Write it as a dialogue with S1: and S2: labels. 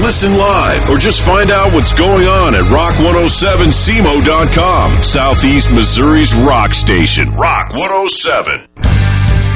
S1: listen live, or just find out what's going on at rock107semo.com. Southeast Missouri's rock station, Rock 107.